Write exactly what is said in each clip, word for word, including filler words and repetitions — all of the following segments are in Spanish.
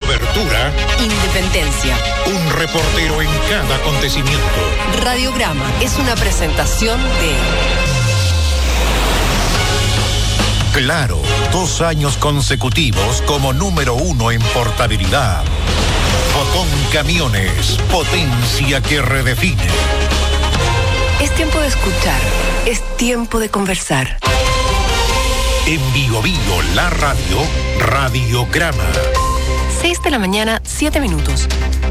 Cobertura. Independencia. Un reportero en cada acontecimiento. Radiograma es una presentación de... Claro, dos años consecutivos como número uno en portabilidad. Fotón Camiones, potencia que redefine. Es tiempo de escuchar, es tiempo de conversar. En Bio Bio, la radio, Radiograma. seis de la mañana, siete minutos.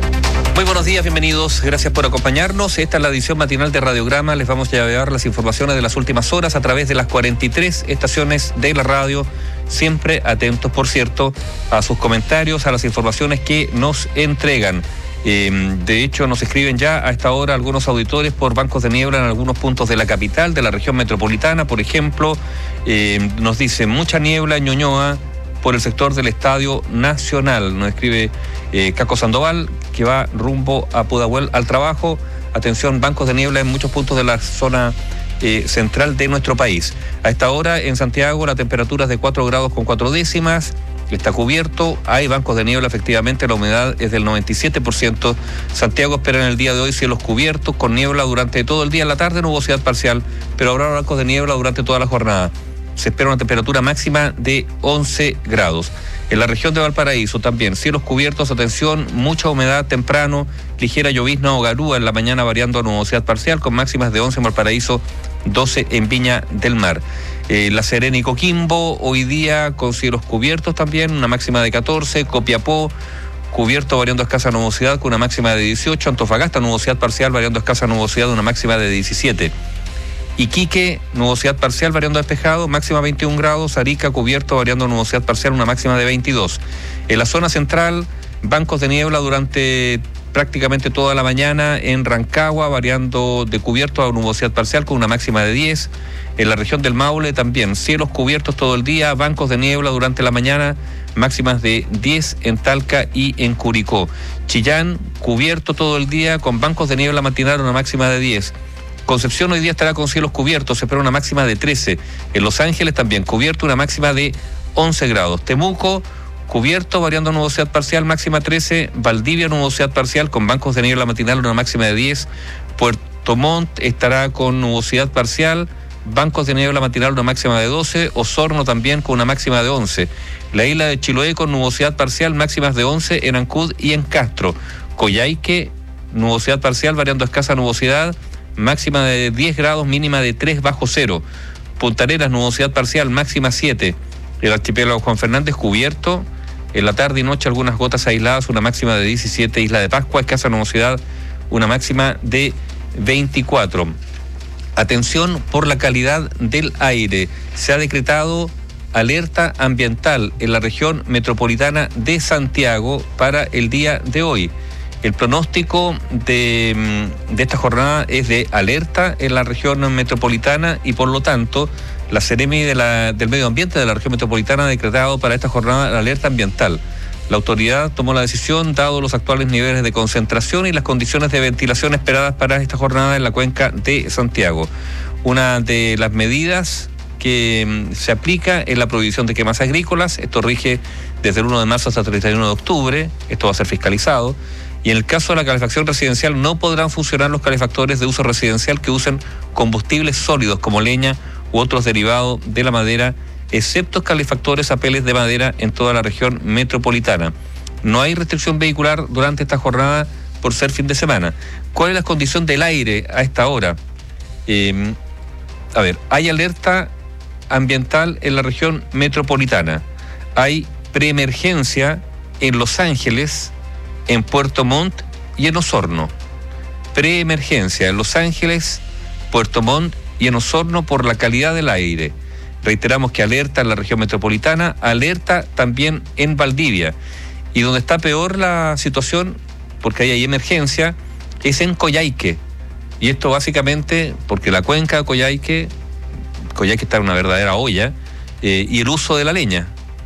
Muy buenos días, bienvenidos, gracias por acompañarnos. Esta es la edición matinal de Radiograma. Les vamos a llevar las informaciones de las últimas horas a través de las cuarenta y tres estaciones de la radio. Siempre atentos, por cierto, a sus comentarios, a las informaciones que nos entregan. Eh, de hecho, nos escriben ya a esta hora algunos auditores por bancos de niebla en algunos puntos de la capital, de la región metropolitana, por ejemplo. Eh, nos dicen mucha niebla en Ñuñoa por el sector del Estadio Nacional. Nos escribe eh, Caco Sandoval, que va rumbo a Pudahuel al trabajo. Atención, bancos de niebla en muchos puntos de la zona eh, central de nuestro país. A esta hora en Santiago la temperatura es de cuatro grados con cuatro décimas. Está cubierto, hay bancos de niebla, efectivamente, la humedad es del noventa y siete por ciento. Santiago espera en el día de hoy cielos cubiertos, con niebla durante todo el día. En la tarde nubosidad parcial, pero habrá bancos de niebla durante toda la jornada. Se espera una temperatura máxima de once grados. En la región de Valparaíso también, cielos cubiertos, atención, mucha humedad temprano, ligera llovizna o garúa en la mañana variando a nubosidad parcial, con máximas de once en Valparaíso, doce en Viña del Mar. Eh, La Serena y Coquimbo, hoy día con cielos cubiertos también, una máxima de catorce, Copiapó, cubierto variando a escasa nubosidad con una máxima de dieciocho, Antofagasta, nubosidad parcial variando a escasa nubosidad, una máxima de diecisiete. Iquique, nubosidad parcial variando a despejado, máxima veintiún grados. Arica, cubierto variando a nubosidad parcial, una máxima de veintidós. En la zona central, bancos de niebla durante prácticamente toda la mañana. En Rancagua, variando de cubierto a nubosidad parcial con una máxima de diez. En la región del Maule también, cielos cubiertos todo el día, bancos de niebla durante la mañana, máximas de diez en Talca y en Curicó. Chillán, cubierto todo el día, con bancos de niebla matinal, una máxima de diez. Concepción hoy día estará con cielos cubiertos, se espera una máxima de trece. En Los Ángeles también cubierto, una máxima de once grados. Temuco, cubierto, variando a nubosidad parcial, máxima trece. Valdivia, nubosidad parcial, con bancos de niebla matinal, una máxima de diez. Puerto Montt estará con nubosidad parcial, bancos de niebla matinal, una máxima de doce. Osorno también con una máxima de once. La isla de Chiloé con nubosidad parcial, máximas de once en Ancud y en Castro. Coyhaique, nubosidad parcial, variando a escasa nubosidad, máxima de diez grados, mínima de tres bajo cero. Punta Arenas, nubosidad parcial, máxima siete. El archipiélago Juan Fernández, cubierto. En la tarde y noche algunas gotas aisladas, una máxima de diecisiete. Isla de Pascua, escasa nubosidad, una máxima de veinticuatro. Atención por la calidad del aire. Se ha decretado alerta ambiental en la región metropolitana de Santiago para el día de hoy. El pronóstico de, de esta jornada es de alerta en la región metropolitana y por lo tanto la Seremi de la, del Medio Ambiente de la región metropolitana ha decretado para esta jornada la alerta ambiental. La autoridad tomó la decisión dado los actuales niveles de concentración y las condiciones de ventilación esperadas para esta jornada en la cuenca de Santiago. Una de las medidas que se aplica es la prohibición de quemas agrícolas. Esto rige desde el uno de marzo hasta el treinta y uno de octubre. Esto va a ser fiscalizado. Y en el caso de la calefacción residencial no podrán funcionar los calefactores de uso residencial que usen combustibles sólidos como leña u otros derivados de la madera, excepto calefactores a peles de madera en toda la región metropolitana. No hay restricción vehicular durante esta jornada por ser fin de semana. ¿Cuál es la condición del aire a esta hora? Eh, a ver, hay alerta ambiental en la región metropolitana. Hay preemergencia en Los Ángeles, en Puerto Montt y en Osorno. Preemergencia en Los Ángeles, Puerto Montt y en Osorno por la calidad del aire. Reiteramos que alerta en la región metropolitana, alerta también en Valdivia. Y donde está peor la situación, porque ahí hay emergencia, es en Coyhaique. Y esto básicamente porque la cuenca de Coyhaique, Coyhaique está en una verdadera olla, eh, y el uso de la leña.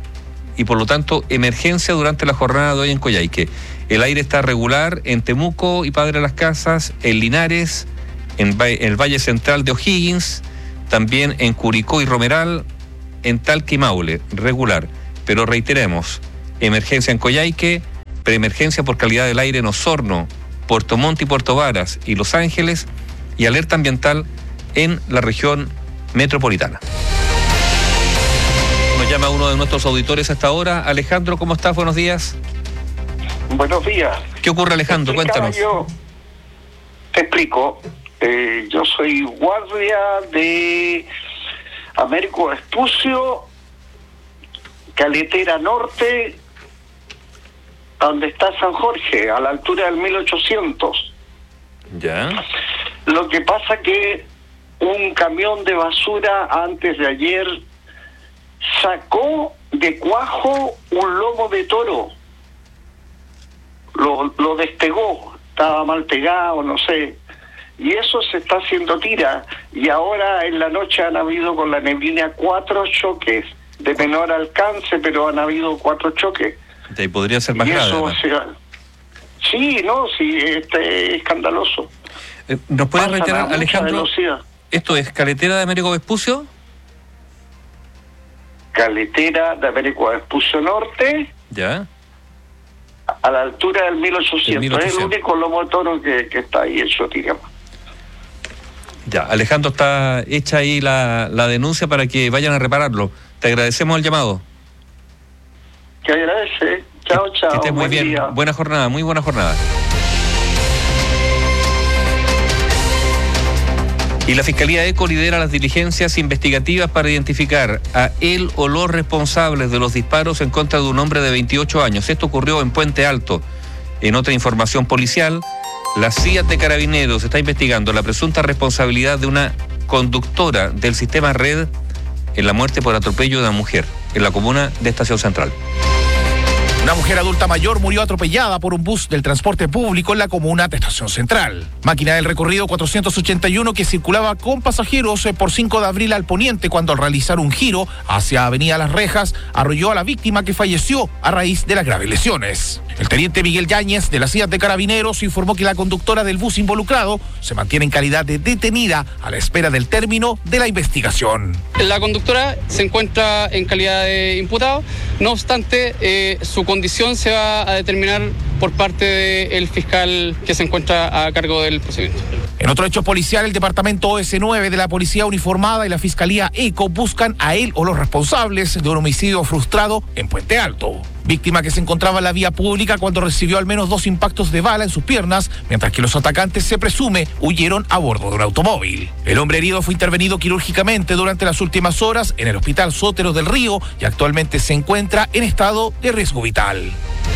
Y por lo tanto, emergencia durante la jornada de hoy en Coyhaique. El aire está regular en Temuco y Padre Las Casas, en Linares, en el Valle Central de O'Higgins, también en Curicó y Romeral, en Talca y Maule, regular. Pero reiteremos, emergencia en Coyhaique, preemergencia por calidad del aire en Osorno, Puerto Montt y Puerto Varas y Los Ángeles, y alerta ambiental en la región metropolitana. Nos llama uno de nuestros auditores a esta hora. Alejandro, ¿cómo estás? Buenos días. Buenos días. ¿Qué ocurre, Alejandro? Cuéntanos. Yo te explico. Eh, yo soy guardia de Américo Vespucio, Caletera Norte, donde está San Jorge, a la altura del mil ochocientos. Ya. Lo que pasa que un camión de basura antes de ayer sacó de cuajo un lomo de toro. Lo, lo despegó, estaba mal pegado, no sé. Y eso se está haciendo tira. Y ahora en la noche han habido con la neblina cuatro choques, de menor alcance, pero han habido cuatro choques. Y podría ser más grave. Eso, o sea, sí, no, sí, este, es escandaloso. Eh, ¿Nos puedes reiterar, Alejandro? ¿Esto es Caletera de Américo Vespucio? Caletera de Américo Vespucio Norte. Ya. A la altura del mil ochocientos. El mil ochocientos. Es el único lomo de toro que, que está ahí hecho, digamos. Ya, Alejandro, está hecha ahí la, la denuncia para que vayan a repararlo. Te agradecemos el llamado. Que agradece. Chao, chao. Que estés muy Buen bien. día. Buena jornada, muy buena jornada. Y la Fiscalía ECO lidera las diligencias investigativas para identificar a él o los responsables de los disparos en contra de un hombre de veintiocho años. Esto ocurrió en Puente Alto. En otra información policial, la C I A de Carabineros está investigando la presunta responsabilidad de una conductora del sistema Red en la muerte por atropello de una mujer en la comuna de Estación Central. Una mujer adulta mayor murió atropellada por un bus del transporte público en la comuna de Estación Central. Máquina del recorrido cuatrocientos ochenta y uno que circulaba con pasajeros por cinco de abril al poniente cuando al realizar un giro hacia Avenida Las Rejas arrolló a la víctima que falleció a raíz de las graves lesiones. El teniente Miguel Yáñez de la C I A de Carabineros informó que la conductora del bus involucrado se mantiene en calidad de detenida a la espera del término de la investigación. La conductora se encuentra en calidad de imputado, no obstante, eh, su condición se va a determinar por parte del fiscal que se encuentra a cargo del procedimiento. En otro hecho policial, el departamento O S nueve de la Policía Uniformada y la Fiscalía ECO buscan a él o los responsables de un homicidio frustrado en Puente Alto. Víctima que se encontraba en la vía pública cuando recibió al menos dos impactos de bala en sus piernas, mientras que los atacantes, se presume, huyeron a bordo de un automóvil. El hombre herido fue intervenido quirúrgicamente durante las últimas horas en el Hospital Sotero del Río y actualmente se encuentra en estado de riesgo vital.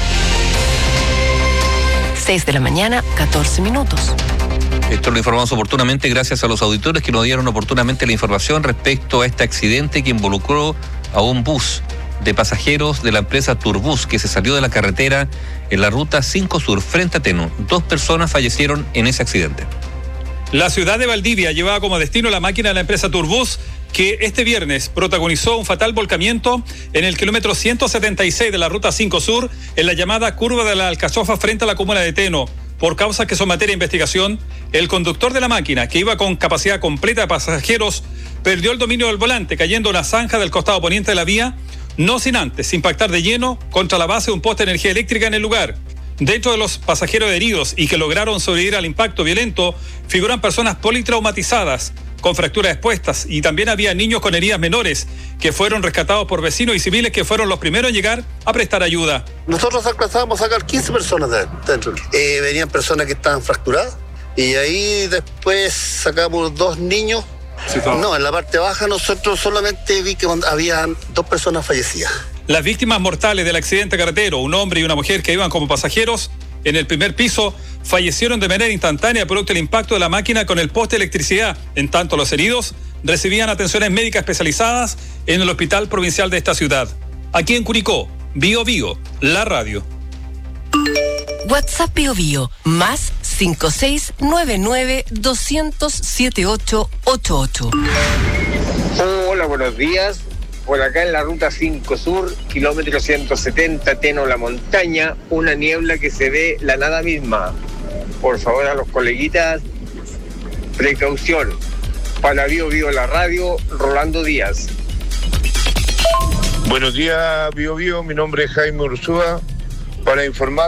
seis de la mañana, catorce minutos. Esto lo informamos oportunamente gracias a los auditores que nos dieron oportunamente la información respecto a este accidente que involucró a un bus de pasajeros de la empresa Turbus que se salió de la carretera en la ruta cinco Sur frente a Teno. Dos personas fallecieron en ese accidente. La ciudad de Valdivia llevaba como destino la máquina de la empresa Turbus, que este viernes protagonizó un fatal volcamiento en el kilómetro ciento setenta y seis de la ruta cinco Sur, en la llamada curva de la Alcachofa frente a la comuna de Teno. Por causas que son materia de investigación, el conductor de la máquina, que iba con capacidad completa de pasajeros, perdió el dominio del volante, cayendo en una zanja del costado poniente de la vía, no sin antes impactar de lleno contra la base de un poste de energía eléctrica en el lugar. Dentro de los pasajeros heridos y que lograron sobrevivir al impacto violento, figuran personas politraumatizadas, con fracturas expuestas, y también había niños con heridas menores que fueron rescatados por vecinos y civiles que fueron los primeros en llegar a prestar ayuda. Nosotros alcanzábamos a sacar quince personas de dentro. Eh, venían personas que estaban fracturadas y ahí después sacamos dos niños. Sí, no, en la parte baja nosotros solamente vi que habían dos personas fallecidas. Las víctimas mortales del accidente carretero, un hombre y una mujer que iban como pasajeros en el primer piso, fallecieron de manera instantánea producto del impacto de la máquina con el poste de electricidad. En tanto, los heridos recibían atenciones médicas especializadas en el hospital provincial de esta ciudad. Aquí en Curicó, Bio Bio, la radio. WhatsApp Bio Bio, más cinco seis nueve nueve dos cero cero siete ocho ocho ocho. Hola, buenos días. Por acá en la ruta cinco Sur, kilómetro ciento setenta, Teno La Montaña, una niebla que se ve la nada misma. Por favor, a los coleguitas, precaución. Para Bio Bio la radio, Rolando Díaz. Buenos días, Bio Bio. Mi nombre es Jaime Ursúa. Para informar